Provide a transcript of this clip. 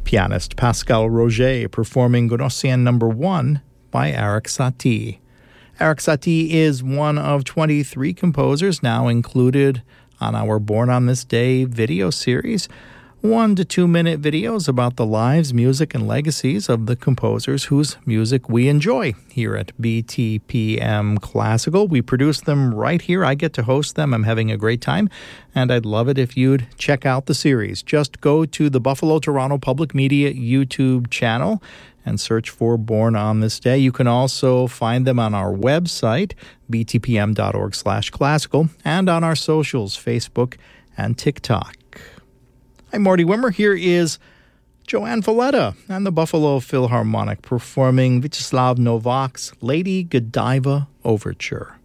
Pianist Pascal Roger performing Gnossienne No. 1 by Erik Satie. Erik Satie is one of 23 composers now included on our Born on This Day video series. 1 to 2 minute videos about the lives, music, and legacies of the composers whose music we enjoy here at BTPM Classical. We produce them right here. I get to host them. I'm having a great time, and I'd love it if you'd check out the series. Just go to the Buffalo Toronto Public Media YouTube channel and search for Born on This Day. You can also find them on our website, btpm.org/classical, and on our socials, Facebook and TikTok. I'm Morty Wimmer. Here is Joanne Valletta and the Buffalo Philharmonic performing Vyacheslav Novak's Lady Godiva Overture.